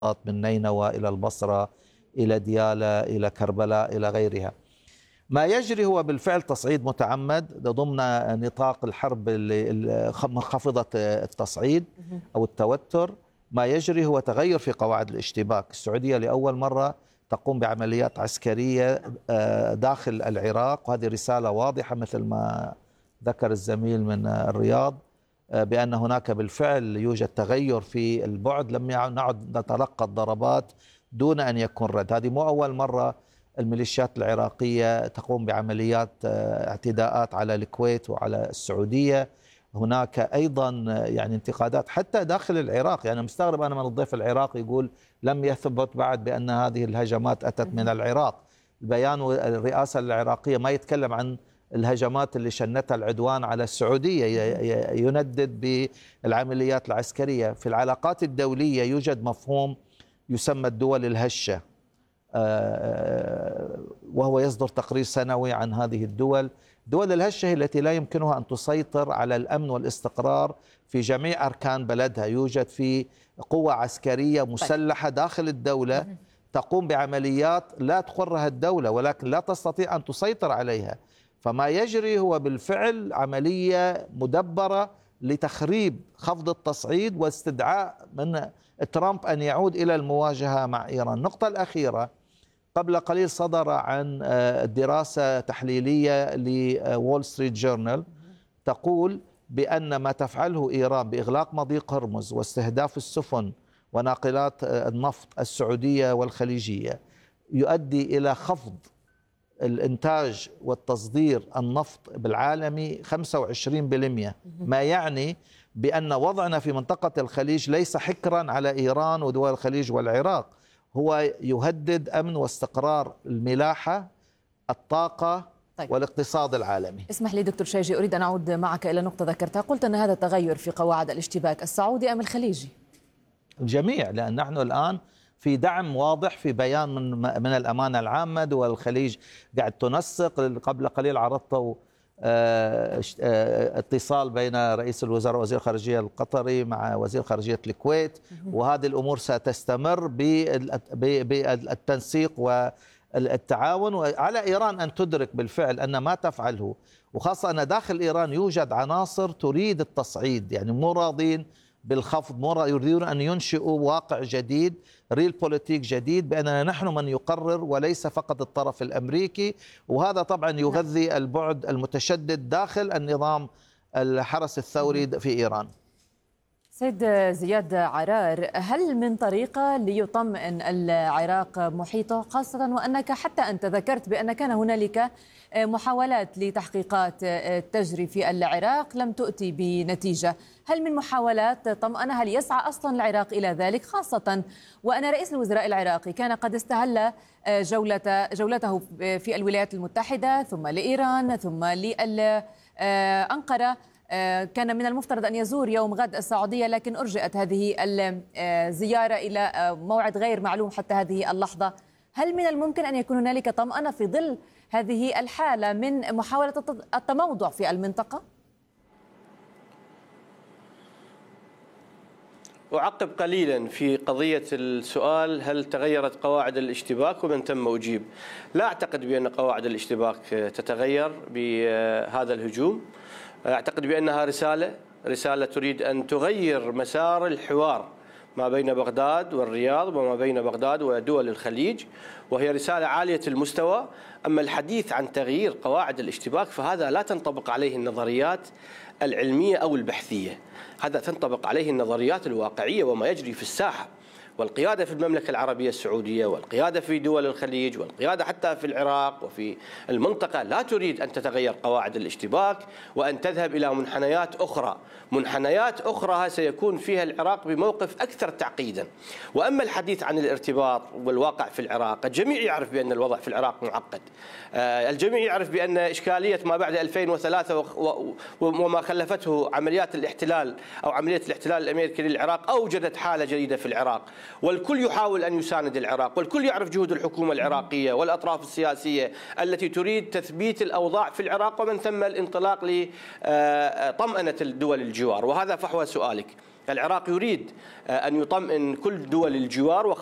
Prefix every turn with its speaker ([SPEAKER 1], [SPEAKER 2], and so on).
[SPEAKER 1] من نينوى إلى البصرة إلى ديالى إلى كربلاء إلى غيرها. ما يجري هو بالفعل تصعيد متعمد ضمن نطاق الحرب منخفضة التصعيد أو التوتر. ما يجري هو تغير في قواعد الاشتباك. السعودية لأول مرة تقوم بعمليات عسكرية داخل العراق، وهذه رسالة واضحة مثل ما ذكر الزميل من الرياض بأن هناك بالفعل يوجد تغير في البعد، لم نعد نتلقى الضربات دون أن يكون رد. هذه مو أول مرة الميليشيات العراقية تقوم بعمليات اعتداءات على الكويت وعلى السعودية. هناك أيضا يعني انتقادات حتى داخل العراق. يعني مستغرب أنا من الضيف العراقي يقول لم يثبت بعد بأن هذه الهجمات أتت من العراق. البيان الرئاسة العراقية ما يتكلم عن الهجمات اللي شنتها العدوان على السعودية، يندد بالعمليات العسكرية. في العلاقات الدولية يوجد مفهوم يسمى الدول الهشة، وهو يصدر تقرير سنوي عن هذه الدول. دول الهشة هي التي لا يمكنها أن تسيطر على الأمن والاستقرار في جميع أركان بلدها. يوجد في قوة عسكرية مسلحة داخل الدولة تقوم بعمليات لا تقرها الدولة، ولكن لا تستطيع أن تسيطر عليها. فما يجري هو بالفعل عملية مدبرة لتخريب خفض التصعيد واستدعاء من ترامب أن يعود إلى المواجهة مع إيران. النقطة الأخيرة، قبل قليل صدر عن دراسة تحليلية لوول ستريت جورنال تقول بأن ما تفعله إيران بإغلاق مضيق هرمز واستهداف السفن وناقلات النفط السعودية والخليجية يؤدي إلى خفض الإنتاج والتصدير النفط بالعالمي 25%، ما يعني بأن وضعنا في منطقة الخليج ليس حكرا على إيران ودول الخليج والعراق، هو يهدد أمن واستقرار الملاحة، الطاقة والاقتصاد العالمي.
[SPEAKER 2] اسمح لي دكتور شيجي، أريد أن أعود معك إلى نقطة ذكرتها، قلت أن هذا التغير في قواعد الاشتباك السعودي أم الخليجي؟
[SPEAKER 1] الجميع، لأن نحن الآن في دعم واضح في بيان من الأمانة العامة. دول الخليج قاعد تنسق. قبل قليل عرضت اتصال بين رئيس الوزراء ووزير الخارجية القطري مع وزير خارجية الكويت، وهذه الأمور ستستمر بالتنسيق والتعاون. وعلى إيران أن تدرك بالفعل أن ما تفعله، وخاصة أن داخل إيران يوجد عناصر تريد التصعيد، يعني مو راضين بالخفض، يريدون أن ينشئوا واقع جديد، ريل بوليتيك جديد، بأننا نحن من يقرر وليس فقط الطرف الأمريكي. وهذا طبعا يغذي البعد المتشدد داخل النظام الحرس الثوري في إيران.
[SPEAKER 2] سيد زياد عرار، هل من طريقة ليطمئن العراق محيطه، خاصة وأنك حتى أنت ذكرت بأن كان هنالك محاولات لتحقيقات تجري في العراق لم تؤتي بنتيجة؟ هل من محاولات طمأنة؟ هل يسعى أصلا العراق إلى ذلك، خاصة وأن رئيس الوزراء العراقي كان قد استهل جولته في الولايات المتحدة ثم لإيران ثم لأنقرة؟ كان من المفترض أن يزور يوم غد السعودية، لكن أرجئت هذه الزيارة إلى موعد غير معلوم حتى هذه اللحظة. هل من الممكن أن يكون هنالك طمأنة في ظل هذه الحالة من محاولة التموضع في المنطقة؟
[SPEAKER 3] أعقب قليلا في قضية السؤال هل تغيرت قواعد الاشتباك ومن تم أجيب. لا أعتقد بأن قواعد الاشتباك تتغير بهذا الهجوم. أعتقد بأنها رسالة تريد أن تغير مسار الحوار ما بين بغداد والرياض وما بين بغداد ودول الخليج، وهي رسالة عالية المستوى. أما الحديث عن تغيير قواعد الاشتباك فهذا لا تنطبق عليه النظريات العلمية أو البحثية، هذا تنطبق عليه النظريات الواقعية وما يجري في الساحة. والقيادة في المملكة العربية السعودية والقيادة في دول الخليج والقيادة حتى في العراق وفي المنطقة لا تريد أن تتغير قواعد الاشتباك وأن تذهب إلى منحنيات أخرى سيكون فيها العراق بموقف أكثر تعقيدا. وأما الحديث عن الارتباط والواقع في العراق، الجميع يعرف بأن الوضع في العراق معقد. الجميع يعرف بأن إشكالية ما بعد 2003 وما خلفته عمليات الاحتلال أو عملية الاحتلال الأمريكي للعراق أوجدت حالة جديدة في العراق، والكل يحاول أن يساند العراق، والكل يعرف جهود الحكومة العراقية والأطراف السياسية التي تريد تثبيت الأوضاع في العراق ومن ثم الانطلاق لطمأنة الدول الجوار. وهذا فحوى سؤالك. العراق يريد أن يطمئن كل دول الجوار